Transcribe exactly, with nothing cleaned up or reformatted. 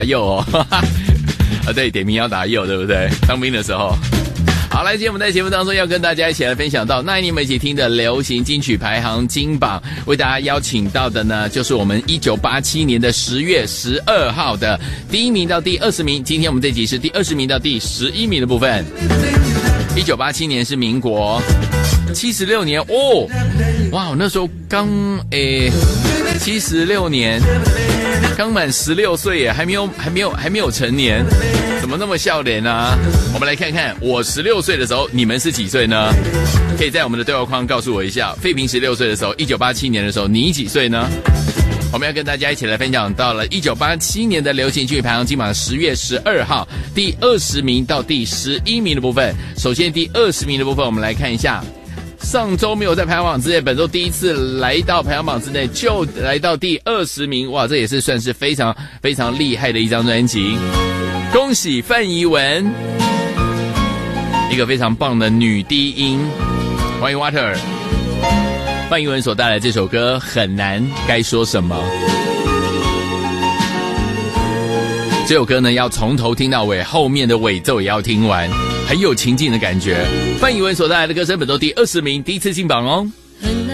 右哦，啊对，点名要打右，对不对？当兵的时候。好，来，今天我们在节目当中要跟大家一起来分享到那一年我们一起听的流行金曲排行金榜，为大家邀请到的呢，就是我们一九八七年的十月十二号的第一名到第二十名。今天我们这集是第二十名到第十一名的部分。一九八七年是民国七十六年哦，哇，我那时候刚诶七十六年刚满十六岁耶，还没有还没有还没有成年，怎么那么笑脸啊？我们来看看我十六岁的时候，你们是几岁呢？可以在我们的对话框告诉我一下。废平十六岁的时候，一九八七年的时候，你几岁呢？我们要跟大家一起来分享到了一九八七年的流行金曲排行金榜十月十二号第二十名到第十一名的部分。首先第二十名的部分，我们来看一下。上周没有在排行榜之内，本周第一次来到排行榜之内，就来到第二十名，哇，这也是算是非常非常厉害的一张专辑。恭喜范怡文，一个非常棒的女低音，欢迎 Water。范怡文所带来这首歌很难该说什么。这首歌呢要从头听到尾，后面的尾奏也要听完，很有情境的感觉。范怡文所带来的歌声本周第二十名，第一次进榜哦。